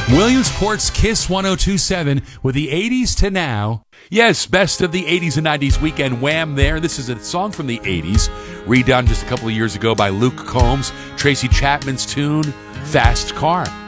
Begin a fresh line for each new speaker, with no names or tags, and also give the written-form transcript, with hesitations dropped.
Williamsport's Kiss 1027 with the 80s to now. Yes, best of the 80s and 90s weekend wham there. This is a song from the 80s, redone just a couple of years ago by Luke Combs, Tracy Chapman's tune, Fast Car.